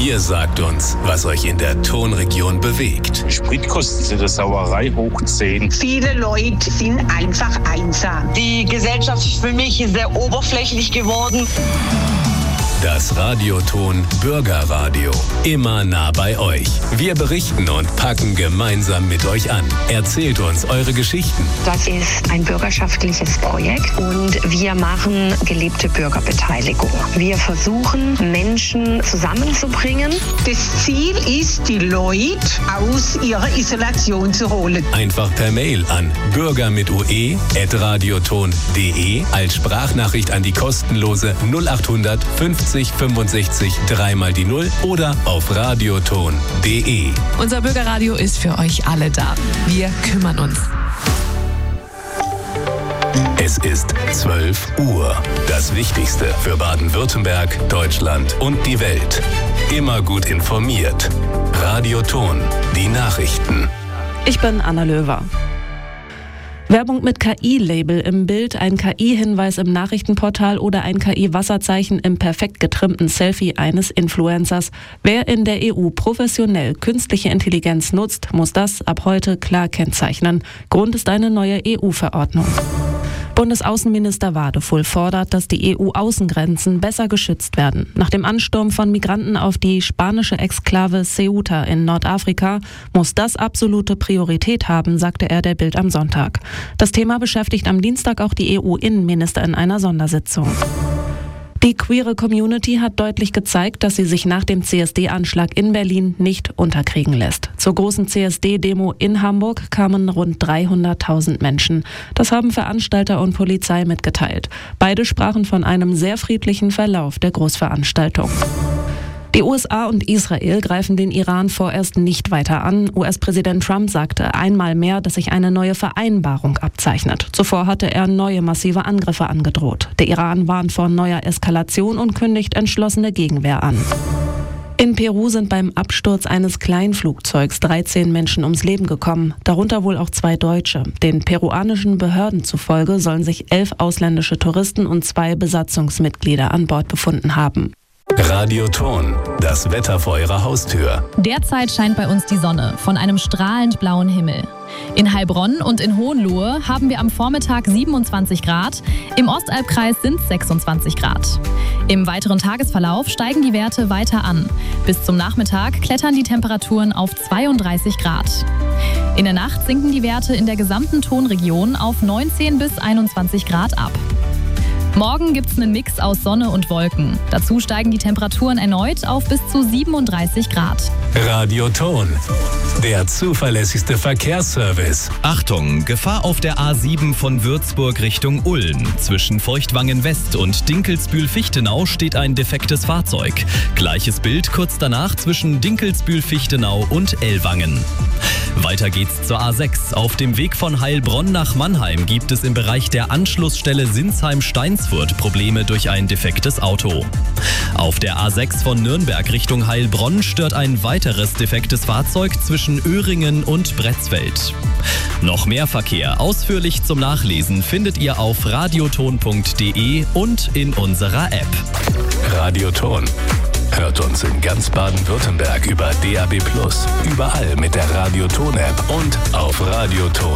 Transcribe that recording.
Ihr sagt uns, was euch in der Tonregion bewegt. Spritkosten sind eine Sauerei hoch 10. Viele Leute sind einfach einsam. Die Gesellschaft ist für mich sehr oberflächlich geworden. Das Radioton Bürgerradio. Immer nah bei euch. Wir berichten und packen gemeinsam mit euch an. Erzählt uns eure Geschichten. Das ist ein bürgerschaftliches Projekt und wir machen gelebte Bürgerbeteiligung. Wir versuchen, Menschen zusammenzubringen. Das Ziel ist, die Leute aus ihrer Isolation zu holen. Einfach per Mail an bürger@radioton.de als Sprachnachricht an die kostenlose 0800 50 65 3 mal die 0 oder auf radioton.de. Unser Bürgerradio ist für euch alle da. Wir kümmern uns. Es ist 12 Uhr. Das Wichtigste für Baden-Württemberg, Deutschland und die Welt. Immer gut informiert. Radioton, die Nachrichten. Ich bin Anna Löwer. Werbung mit KI-Label im Bild, ein KI-Hinweis im Nachrichtenportal oder ein KI-Wasserzeichen im perfekt getrimmten Selfie eines Influencers. Wer in der EU professionell künstliche Intelligenz nutzt, muss das ab heute klar kennzeichnen. Grund ist eine neue EU-Verordnung. Bundesaußenminister Wadefull fordert, dass die EU-Außengrenzen besser geschützt werden. Nach dem Ansturm von Migranten auf die spanische Exklave Ceuta in Nordafrika muss das absolute Priorität haben, sagte er der Bild am Sonntag. Das Thema beschäftigt am Dienstag auch die EU-Innenminister in einer Sondersitzung. Die queere Community hat deutlich gezeigt, dass sie sich nach dem CSD-Anschlag in Berlin nicht unterkriegen lässt. Zur großen CSD-Demo in Hamburg kamen rund 300.000 Menschen. Das haben Veranstalter und Polizei mitgeteilt. Beide sprachen von einem sehr friedlichen Verlauf der Großveranstaltung. Die USA und Israel greifen den Iran vorerst nicht weiter an. US-Präsident Trump sagte einmal mehr, dass sich eine neue Vereinbarung abzeichnet. Zuvor hatte er neue massive Angriffe angedroht. Der Iran warnt vor neuer Eskalation und kündigt entschlossene Gegenwehr an. In Peru sind beim Absturz eines Kleinflugzeugs 13 Menschen ums Leben gekommen, darunter wohl auch 2 Deutsche. Den peruanischen Behörden zufolge sollen sich 11 ausländische Touristen und 2 Besatzungsmitglieder an Bord befunden haben. Radioton, das Wetter vor eurer Haustür. Derzeit scheint bei uns die Sonne von einem strahlend blauen Himmel. In Heilbronn und in Hohenlohe haben wir am Vormittag 27 Grad, im Ostalbkreis sind es 26 Grad. Im weiteren Tagesverlauf steigen die Werte weiter an. Bis zum Nachmittag klettern die Temperaturen auf 32 Grad. In der Nacht sinken die Werte in der gesamten Tonregion auf 19 bis 21 Grad ab. Morgen gibt es einen Mix aus Sonne und Wolken. Dazu steigen die Temperaturen erneut auf bis zu 37 Grad. Radioton, der zuverlässigste Verkehrsservice. Achtung, Gefahr auf der A7 von Würzburg Richtung Ulm. Zwischen Feuchtwangen West und Dinkelsbühl-Fichtenau steht ein defektes Fahrzeug. Gleiches Bild kurz danach zwischen Dinkelsbühl-Fichtenau und Ellwangen. Weiter geht's zur A6. Auf dem Weg von Heilbronn nach Mannheim gibt es im Bereich der Anschlussstelle Sinsheim-Steinsfurt Probleme durch ein defektes Auto. Auf der A6 von Nürnberg Richtung Heilbronn stört ein weiteres defektes Fahrzeug zwischen Öhringen und Bretzfeld. Noch mehr Verkehr ausführlich zum Nachlesen findet ihr auf radioton.de und in unserer App. Radioton. Hört uns in ganz Baden-Württemberg über DAB+, überall mit der Radioton-App und auf radioton.de.